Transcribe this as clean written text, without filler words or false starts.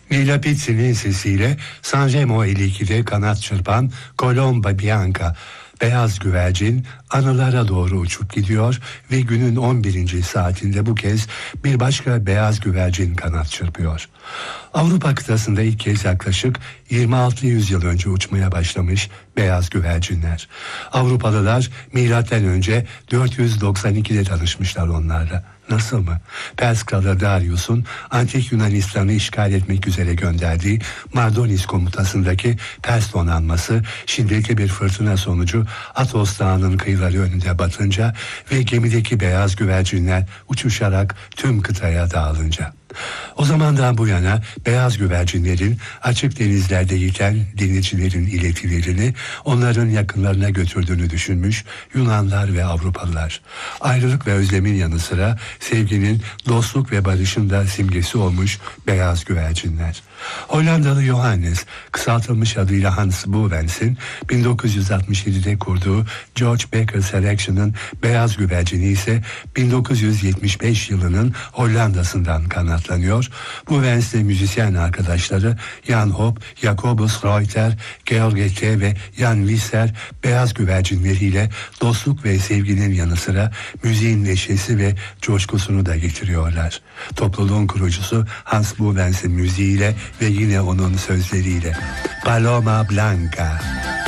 Nila Pizzi'nin sesiyle Sanremo 52'de kanat çırpan Colomba Bianca, beyaz güvercin anılara doğru uçup gidiyor ve günün 11. saatinde bu kez bir başka beyaz güvercin kanat çırpıyor. Avrupa kıtasında ilk kez yaklaşık 2600 yıl önce uçmaya başlamış beyaz güvercinler. Avrupalılar M.Ö. 492'de tanışmışlar onlarla. Nasıl mı? Pers kralı Darius'un antik Yunanistan'ı işgal etmek üzere gönderdiği Mardonis komutasındaki Pers donanması şiddetli bir fırtına sonucu Athos Dağı'nın kıyıları önünde batınca ve gemideki beyaz güvercinler uçuşarak tüm kıtaya dağılınca. O zamandan bu yana beyaz güvercinlerin açık denizlerde yiten denizcilerin iletilerini onların yakınlarına götürdüğünü düşünmüş Yunanlar ve Avrupalılar. Ayrılık ve özlemin yanı sıra sevginin, dostluk ve barışın da simgesi olmuş beyaz güvercinler. Hollandalı Johannes, kısaltılmış adıyla Hans Boevens'in 1967'de kurduğu George Becker Selection'ın beyaz güvercini ise 1975 yılının Hollanda'sından kanatlanıyor. Boevens'le müzisyen arkadaşları Jan Hop, Jacobus Reuter, Georg T. ve Jan Visser beyaz güvercinleriyle dostluk ve sevginin yanı sıra müziğin neşesi ve coşkusunu da getiriyorlar. Topluluğun kurucusu Hans Boevens'in müziğiyle ve yine onun sözleriyle. Paloma Blanca.